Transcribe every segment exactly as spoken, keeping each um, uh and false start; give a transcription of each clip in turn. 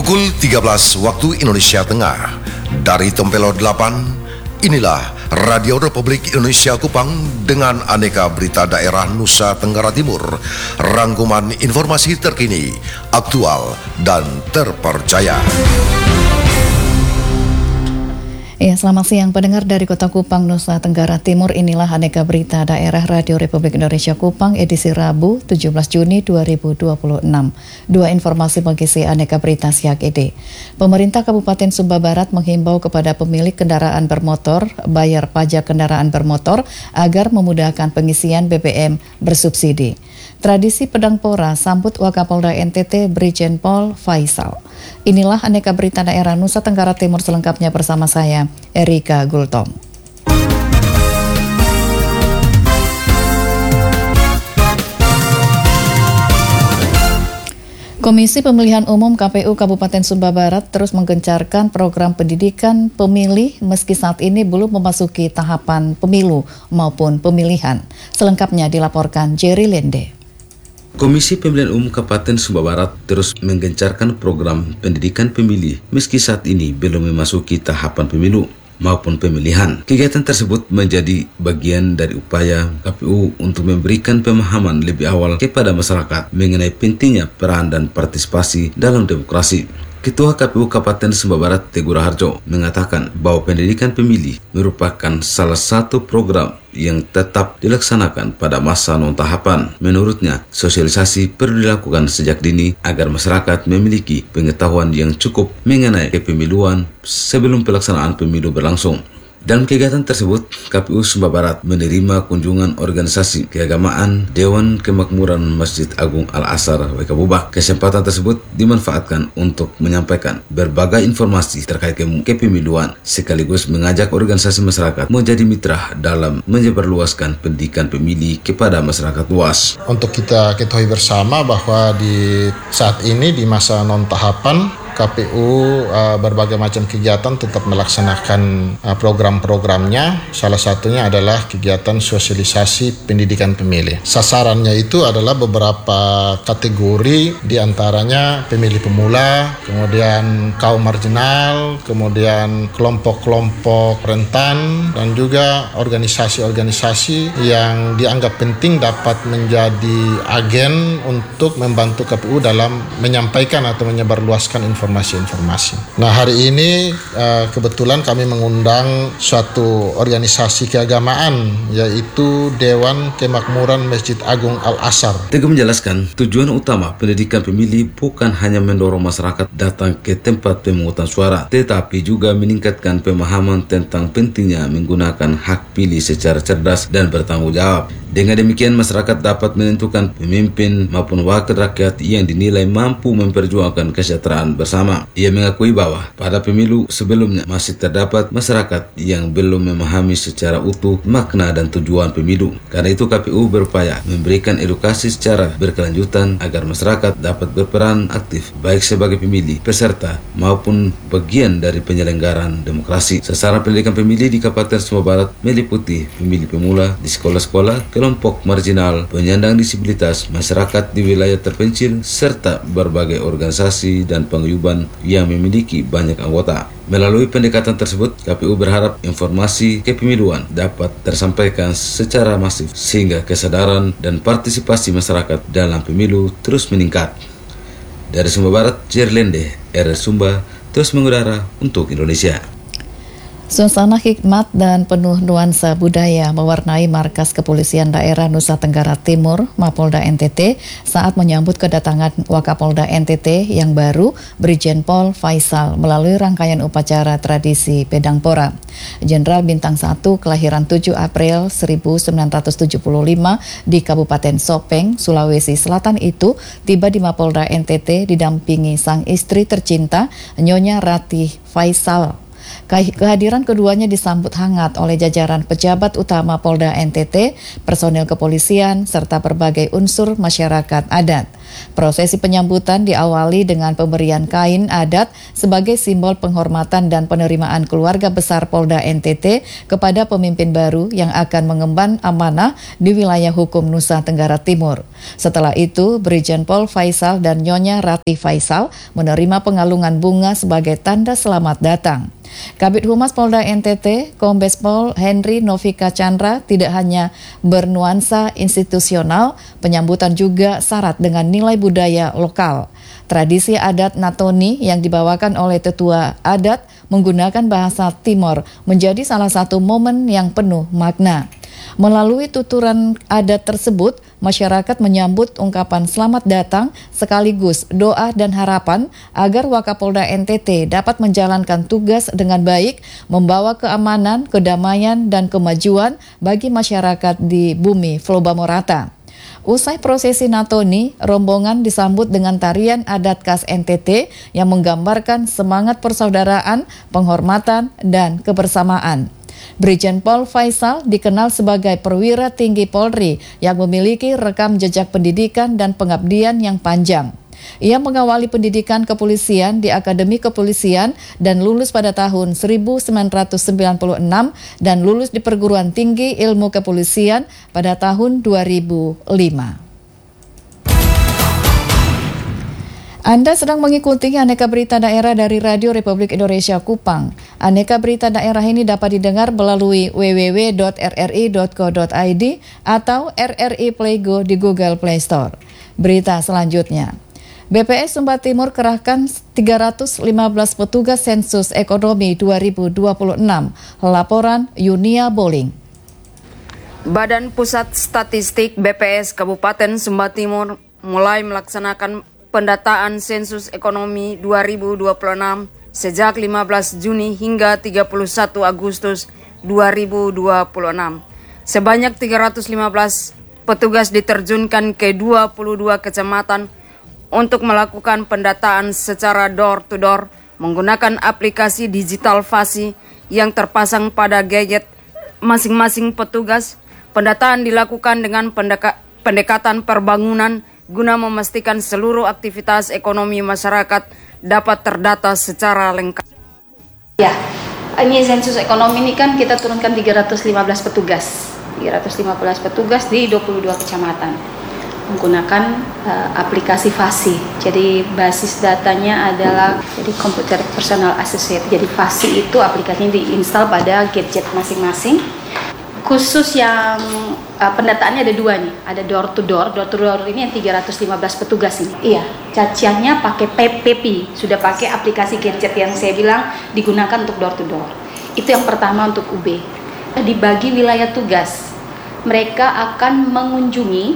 Pukul tiga belas waktu Indonesia Tengah. Dari Tempelo delapan, inilah Radio Republik Indonesia Kupang dengan aneka berita daerah Nusa Tenggara Timur. Rangkuman informasi terkini, aktual, dan terpercaya. Ya, selamat siang pendengar dari Kota Kupang, Nusa Tenggara Timur. Inilah aneka berita daerah Radio Republik Indonesia Kupang edisi Rabu tujuh belas Juni dua ribu dua puluh enam. Dua informasi mengisi aneka berita siang ini. Pemerintah Kabupaten Sumba Barat menghimbau kepada pemilik kendaraan bermotor bayar pajak kendaraan bermotor agar memudahkan pengisian B B M bersubsidi. Tradisi Pedang Pora sambut Wakapolda N T T Brigjen Pol Faisal. Inilah aneka berita daerah Nusa Tenggara Timur selengkapnya bersama saya, Erika Gultom. Komisi Pemilihan Umum K P U Kabupaten Sumba Barat terus menggencarkan program pendidikan pemilih meski saat ini belum memasuki tahapan pemilu maupun pemilihan. Selengkapnya dilaporkan Jerry Lende. Komisi Pemilihan Umum Kabupaten Sumba Barat terus menggencarkan program pendidikan pemilih meski saat ini belum memasuki tahapan pemilu maupun pemilihan. Kegiatan tersebut menjadi bagian dari upaya K P U untuk memberikan pemahaman lebih awal kepada masyarakat mengenai pentingnya peran dan partisipasi dalam demokrasi. Ketua K P U Kabupaten Sumba Barat Teguh Raharjo mengatakan bahwa pendidikan pemilih merupakan salah satu program yang tetap dilaksanakan pada masa non-tahapan. Menurutnya, sosialisasi perlu dilakukan sejak dini agar masyarakat memiliki pengetahuan yang cukup mengenai kepemiluan sebelum pelaksanaan pemilu berlangsung. Dalam kegiatan tersebut, K P U Sumba Barat menerima kunjungan organisasi keagamaan Dewan Kemakmuran Masjid Agung Al-Azhar W K Bubak. Kesempatan tersebut dimanfaatkan untuk menyampaikan berbagai informasi terkait kepemiluan, sekaligus mengajak organisasi masyarakat menjadi mitra dalam menyebarluaskan pendidikan pemilih kepada masyarakat luas. Untuk kita ketahui bersama bahwa di saat ini di masa non-tahapan, K P U uh, berbagai macam kegiatan tetap melaksanakan uh, program-programnya. Salah satunya adalah kegiatan sosialisasi pendidikan pemilih. Sasarannya itu adalah beberapa kategori, diantaranya pemilih pemula, kemudian kaum marginal, kemudian kelompok-kelompok rentan, dan juga organisasi-organisasi yang dianggap penting dapat menjadi agen untuk membantu K P U dalam menyampaikan atau menyebarluaskan informasi. informasi-informasi. Nah, hari ini uh, kebetulan kami mengundang suatu organisasi keagamaan, yaitu Dewan Kemakmuran Masjid Agung Al-Azhar. Teguh menjelaskan, tujuan utama pendidikan pemilih bukan hanya mendorong masyarakat datang ke tempat pemungutan suara, tetapi juga meningkatkan pemahaman tentang pentingnya menggunakan hak pilih secara cerdas dan bertanggung jawab. Dengan demikian, masyarakat dapat menentukan pemimpin maupun wakil rakyat yang dinilai mampu memperjuangkan kesejahteraan bersama. Ia mengakui bahwa pada pemilu sebelumnya masih terdapat masyarakat yang belum memahami secara utuh makna dan tujuan pemilu. Karena itu K P U berupaya memberikan edukasi secara berkelanjutan agar masyarakat dapat berperan aktif baik sebagai pemilih, peserta maupun bagian dari penyelenggaraan demokrasi. Sasaran pendidikan pemilih di Kabupaten Sumba Barat meliputi pemilih pemula di sekolah-sekolah, kelompok marginal, penyandang disabilitas, masyarakat di wilayah terpencil, serta berbagai organisasi dan paguyuban yang memiliki banyak anggota. Melalui pendekatan tersebut, K P U berharap informasi kepemiluan dapat tersampaikan secara masif sehingga kesadaran dan partisipasi masyarakat dalam pemilu terus meningkat. Dari Sumba Barat, Jerlende, R R Sumba, terus mengudara untuk Indonesia. Suasana hikmat dan penuh nuansa budaya mewarnai markas kepolisian daerah Nusa Tenggara Timur, Mapolda N T T, saat menyambut kedatangan Wakapolda N T T yang baru, Brigjen Pol Faisal, melalui rangkaian upacara tradisi Pedang Pora. Jenderal Bintang satu kelahiran tujuh April seribu sembilan ratus tujuh puluh lima di Kabupaten Sopeng, Sulawesi Selatan itu tiba di Mapolda N T T didampingi sang istri tercinta, Nyonya Ratih Faisal. Kehadiran keduanya disambut hangat oleh jajaran pejabat utama Polda N T T, personil kepolisian, serta berbagai unsur masyarakat adat. Prosesi penyambutan diawali dengan pemberian kain adat sebagai simbol penghormatan dan penerimaan keluarga besar Polda N T T kepada pemimpin baru yang akan mengemban amanah di wilayah hukum Nusa Tenggara Timur. Setelah itu, Brigjen Pol Faisal dan Nyonya Rati Faisal menerima pengalungan bunga sebagai tanda selamat datang. Kabid Humas Polda N T T, Kombes Pol Henry Novika Chandra tidak hanya bernuansa institusional, penyambutan juga syarat dengan nilai budaya lokal. Tradisi adat Natoni yang dibawakan oleh tetua adat menggunakan bahasa Timor menjadi salah satu momen yang penuh makna. Melalui tuturan adat tersebut, masyarakat menyambut ungkapan selamat datang sekaligus doa dan harapan agar Wakapolda N T T dapat menjalankan tugas dengan baik, membawa keamanan, kedamaian, dan kemajuan bagi masyarakat di bumi Floba Morata. Usai prosesi Natoni, rombongan disambut dengan tarian adat khas N T T yang menggambarkan semangat persaudaraan, penghormatan, dan kebersamaan. Brigjen Pol Faisal dikenal sebagai perwira tinggi Polri yang memiliki rekam jejak pendidikan dan pengabdian yang panjang. Ia mengawali pendidikan kepolisian di Akademi Kepolisian dan lulus pada tahun seribu sembilan ratus sembilan puluh enam dan lulus di Perguruan Tinggi Ilmu Kepolisian pada tahun dua ribu lima. Anda sedang mengikuti Aneka Berita Daerah dari Radio Republik Indonesia Kupang. Aneka Berita Daerah ini dapat didengar melalui w w w dot r r i dot co dot i d atau R R I Play Go di Google Play Store. Berita selanjutnya. B P S Sumba Timur kerahkan tiga ratus lima belas petugas sensus ekonomi dua ribu dua puluh enam. Laporan Yunia Boling. Badan Pusat Statistik B P S Kabupaten Sumba Timur mulai melaksanakan pendataan sensus ekonomi dua ribu dua puluh enam sejak lima belas Juni hingga tiga puluh satu Agustus dua ribu dua puluh enam. Sebanyak tiga ratus lima belas petugas diterjunkan ke dua puluh dua kecamatan untuk melakukan pendataan secara door-to-door menggunakan aplikasi digital Fasi yang terpasang pada gadget masing-masing petugas. Pendataan dilakukan dengan pendeka- pendekatan perbangunan guna memastikan seluruh aktivitas ekonomi masyarakat dapat terdata secara lengkap. Ya, ini sensus ekonomi ini kan kita turunkan tiga ratus lima belas petugas. tiga ratus lima belas petugas di dua puluh dua kecamatan menggunakan uh, aplikasi Fasi. Jadi basis datanya adalah jadi Computer Personal Assistant. Jadi Fasi itu aplikasinya diinstal pada gadget masing-masing. Khusus yang uh, pendataannya ada dua nih, ada door to door. Door to door ini yang tiga ratus lima belas petugas ini. Iya, caciannya pakai P P P, sudah pakai aplikasi gadget yang saya bilang digunakan untuk door to door. Itu yang pertama untuk U B. Dibagi wilayah tugas. Mereka akan mengunjungi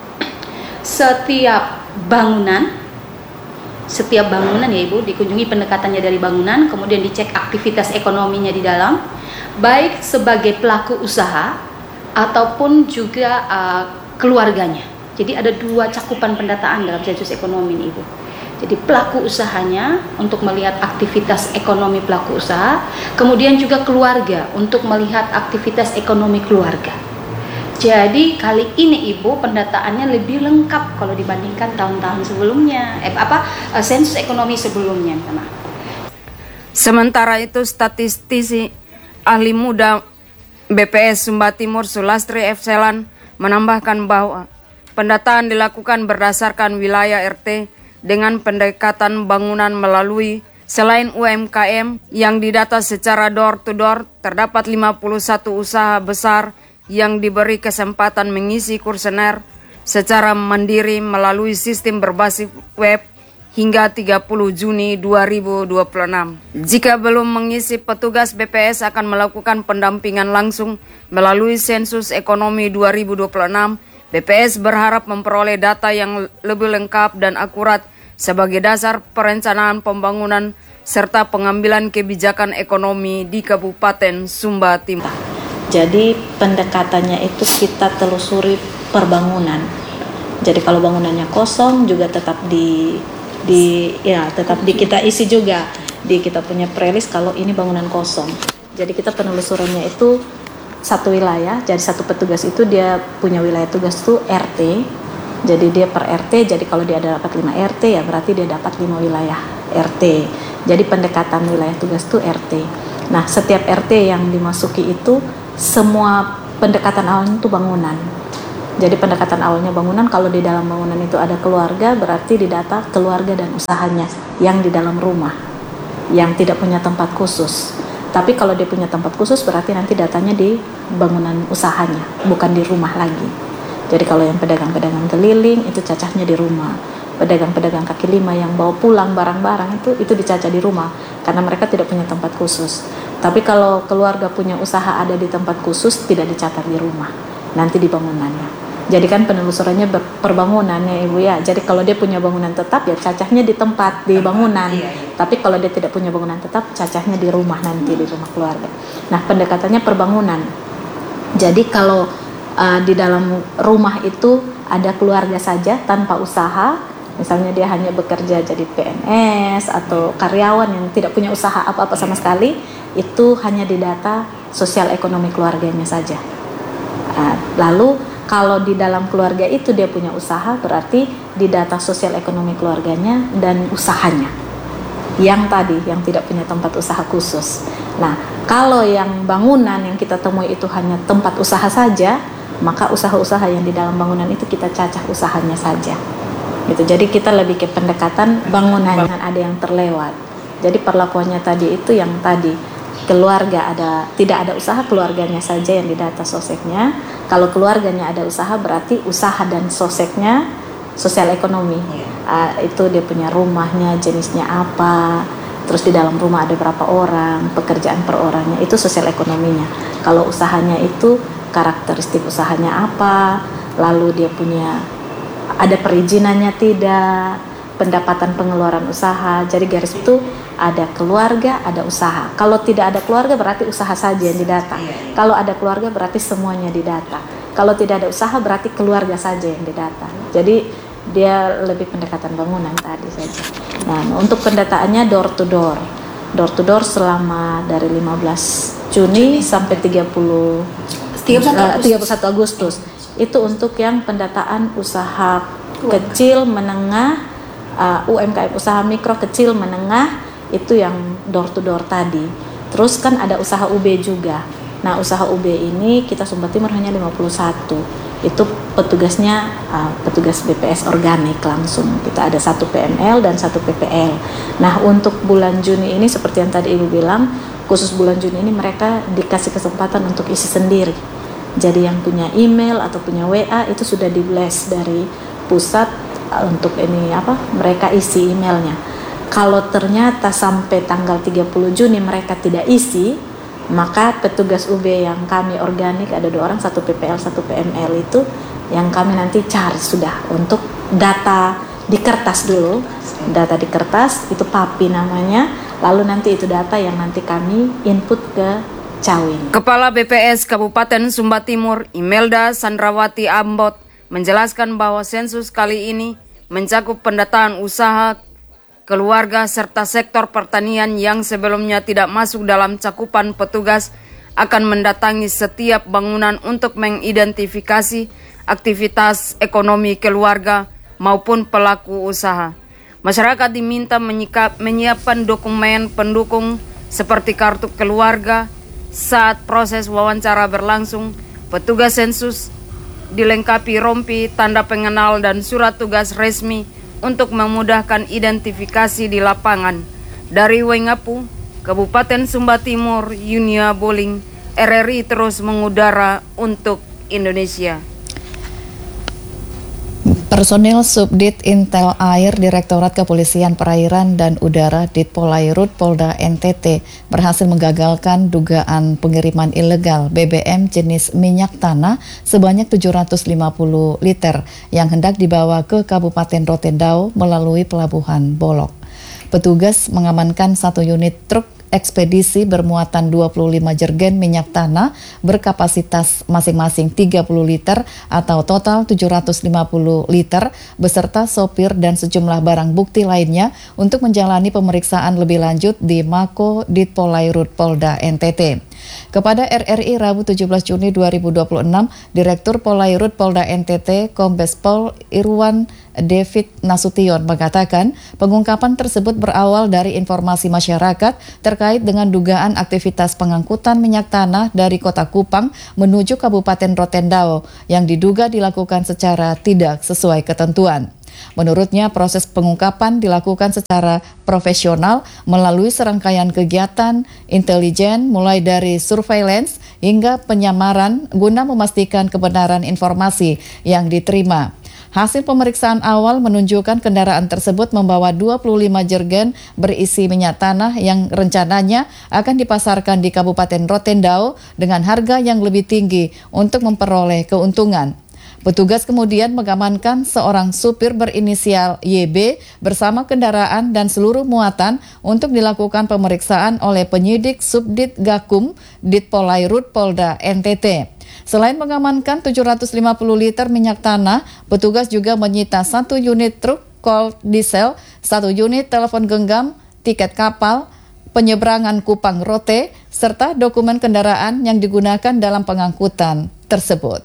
setiap bangunan, setiap bangunan ya Ibu, dikunjungi pendekatannya dari bangunan, kemudian dicek aktivitas ekonominya di dalam, baik sebagai pelaku usaha ataupun juga uh, keluarganya. Jadi ada dua cakupan pendataan dalam sensus ekonomi ini Ibu. Jadi pelaku usahanya untuk melihat aktivitas ekonomi pelaku usaha, kemudian juga keluarga untuk melihat aktivitas ekonomi keluarga. Jadi kali ini Ibu pendataannya lebih lengkap kalau dibandingkan tahun-tahun sebelumnya, eh, apa sensus ekonomi sebelumnya, teman. Sementara itu statistisi ahli muda B P S Sumba Timur Sulastri F. Selan menambahkan bahwa pendataan dilakukan berdasarkan wilayah R T dengan pendekatan bangunan melalui selain U M K M yang didata secara door to door, terdapat lima puluh satu usaha besar yang diberi kesempatan mengisi kuesioner secara mandiri melalui sistem berbasis web hingga tiga puluh Juni dua ribu dua puluh enam. Jika belum mengisi, petugas B P S akan melakukan pendampingan langsung melalui sensus ekonomi dua ribu dua puluh enam. B P S berharap memperoleh data yang lebih lengkap dan akurat sebagai dasar perencanaan pembangunan serta pengambilan kebijakan ekonomi di Kabupaten Sumba Timur. Jadi pendekatannya itu kita telusuri perbangunan. Jadi kalau bangunannya kosong juga tetap di di ya tetap di kita isi juga. di kita punya prelis kalau ini bangunan kosong. Jadi kita penelusurannya itu satu wilayah, jadi satu petugas itu dia punya wilayah tugas itu R T. Jadi dia per R T, jadi kalau dia ada dapat lima R T ya berarti dia dapat lima wilayah R T. Jadi pendekatan wilayah tugas itu R T. Nah, setiap R T yang dimasuki itu semua pendekatan awalnya itu bangunan. Jadi pendekatan awalnya bangunan, kalau di dalam bangunan itu ada keluarga, berarti didata keluarga dan usahanya yang di dalam rumah, yang tidak punya tempat khusus. Tapi kalau dia punya tempat khusus berarti nanti datanya di bangunan usahanya, bukan di rumah lagi. Jadi kalau yang pedagang-pedagang keliling itu cacahnya di rumah. Pedagang-pedagang kaki lima yang bawa pulang barang-barang itu itu dicacah di rumah karena mereka tidak punya tempat khusus. Tapi kalau keluarga punya usaha ada di tempat khusus tidak dicatat di rumah, nanti di bangunannya. Jadi kan penelusurannya perbangunan ya Ibu ya. Jadi kalau dia punya bangunan tetap ya cacahnya di tempat di bangunan. Tapi kalau dia tidak punya bangunan tetap cacahnya di rumah nanti di rumah keluarga. Nah, pendekatannya perbangunan. Jadi kalau uh, di dalam rumah itu ada keluarga saja tanpa usaha, misalnya dia hanya bekerja jadi P N S atau karyawan yang tidak punya usaha apa-apa sama sekali, itu hanya didata sosial ekonomi keluarganya saja. Uh, lalu kalau di dalam keluarga itu dia punya usaha, berarti di data sosial ekonomi keluarganya dan usahanya. Yang tadi, yang tidak punya tempat usaha khusus. Nah, kalau yang bangunan yang kita temui itu hanya tempat usaha saja, maka usaha-usaha yang di dalam bangunan itu kita cacah usahanya saja. Gitu. Jadi kita lebih ke pendekatan bangunan, ada yang terlewat. Jadi perlakuannya tadi itu yang tadi, keluarga ada tidak ada usaha, keluarganya saja yang didata soseknya. Kalau keluarganya ada usaha berarti usaha dan soseknya sosial ekonomi. Uh, itu dia punya rumahnya jenisnya apa, terus di dalam rumah ada berapa orang, pekerjaan per orangnya, itu sosial ekonominya. Kalau usahanya itu karakteristik usahanya apa, lalu dia punya ada perizinannya tidak, pendapatan pengeluaran usaha. Jadi garis itu ada keluarga, ada usaha. Kalau tidak ada keluarga berarti usaha saja yang didata. Kalau ada keluarga berarti semuanya didata. Kalau tidak ada usaha berarti keluarga saja yang didata. Jadi dia lebih pendekatan bangunan tadi saja. Nah, untuk pendataannya door to door. Door to door selama dari lima belas Juni sampai tiga puluh satu Agustus. Itu untuk yang pendataan usaha kecil, menengah, uh, U M K M, usaha mikro, kecil, menengah, itu yang door to door tadi. Terus kan ada usaha U B juga. Nah, usaha U B ini kita Sumba Timur hanya lima puluh satu. Itu petugasnya uh, petugas B P S organik langsung. Kita ada satu P M L dan satu P P L. Nah, untuk bulan Juni ini seperti yang tadi Ibu bilang, khusus bulan Juni ini mereka dikasih kesempatan untuk isi sendiri. Jadi yang punya email atau punya W A itu sudah di blast dari pusat untuk ini apa? Mereka isi emailnya. Kalau ternyata sampai tanggal tiga puluh Juni mereka tidak isi, maka petugas U B yang kami organik ada dua orang, satu P P L, satu P M L itu yang kami nanti cari sudah untuk data di kertas dulu, data di kertas itu PAPI namanya, lalu nanti itu data yang nanti kami input ke Cawing. Kepala B P S Kabupaten Sumba Timur, Imelda Sandrawati Ambot, menjelaskan bahwa sensus kali ini mencakup pendataan usaha, keluarga, serta sektor pertanian yang sebelumnya tidak masuk dalam cakupan petugas akan mendatangi setiap bangunan untuk mengidentifikasi aktivitas ekonomi keluarga maupun pelaku usaha. Masyarakat diminta menyikap, menyiapkan dokumen pendukung seperti kartu keluarga. Saat proses wawancara berlangsung, petugas sensus dilengkapi rompi, tanda pengenal, dan surat tugas resmi untuk memudahkan identifikasi di lapangan. Dari Wengapu, Kabupaten Sumba Timur, Yunia Boling, R R I terus mengudara untuk Indonesia. Personil Subdit Intel Air Direktorat Kepolisian Perairan dan Udara Ditpolairut Polda N T T berhasil menggagalkan dugaan pengiriman ilegal B B M jenis minyak tanah sebanyak tujuh ratus lima puluh liter yang hendak dibawa ke Kabupaten Rotendao melalui Pelabuhan Bolok. Petugas mengamankan satu unit truk ekspedisi bermuatan dua puluh lima jergen minyak tanah berkapasitas masing-masing tiga puluh liter atau total tujuh ratus lima puluh liter beserta sopir dan sejumlah barang bukti lainnya untuk menjalani pemeriksaan lebih lanjut di Mako Ditpolairut Polda N T T. Kepada R R I Rabu tujuh belas Juni dua ribu dua puluh enam, Direktur Polairut Polda N T T Kombes Pol Irwan David Nasution mengatakan pengungkapan tersebut berawal dari informasi masyarakat terkait dengan dugaan aktivitas pengangkutan minyak tanah dari Kota Kupang menuju Kabupaten Rotendao yang diduga dilakukan secara tidak sesuai ketentuan. Menurutnya, proses pengungkapan dilakukan secara profesional melalui serangkaian kegiatan intelijen mulai dari surveillance hingga penyamaran guna memastikan kebenaran informasi yang diterima. Hasil pemeriksaan awal menunjukkan kendaraan tersebut membawa dua puluh lima jergen berisi minyak tanah yang rencananya akan dipasarkan di Kabupaten Rotendao dengan harga yang lebih tinggi untuk memperoleh keuntungan. Petugas kemudian mengamankan seorang supir berinisial Y B bersama kendaraan dan seluruh muatan untuk dilakukan pemeriksaan oleh penyidik Subdit Gakum Ditpolairut Polda N T T. Selain mengamankan tujuh ratus lima puluh liter minyak tanah, petugas juga menyita satu unit truk cold diesel, satu unit telepon genggam, tiket kapal, penyeberangan Kupang Rote, serta dokumen kendaraan yang digunakan dalam pengangkutan tersebut.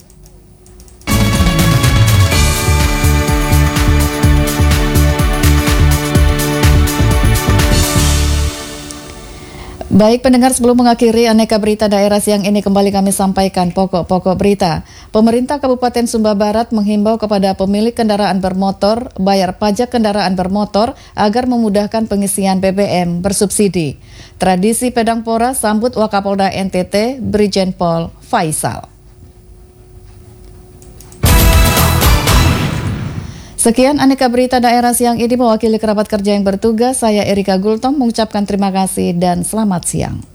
Baik pendengar, sebelum mengakhiri Aneka Berita Daerah siang ini, kembali kami sampaikan pokok-pokok berita. Pemerintah Kabupaten Sumba Barat menghimbau kepada pemilik kendaraan bermotor bayar pajak kendaraan bermotor agar memudahkan pengisian B B M bersubsidi. Tradisi Pedang Pora sambut Wakapolda N T T Brigjen Pol Faisal. Sekian Aneka Berita Daerah siang ini, mewakili kerabat kerja yang bertugas, saya Erika Gultom mengucapkan terima kasih dan selamat siang.